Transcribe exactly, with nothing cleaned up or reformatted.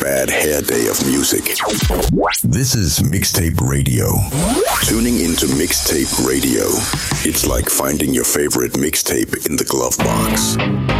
bad hair day of music. This is Mixtape Radio. Tuning into Mixtape Radio, it's like finding your favorite mixtape in the glove box.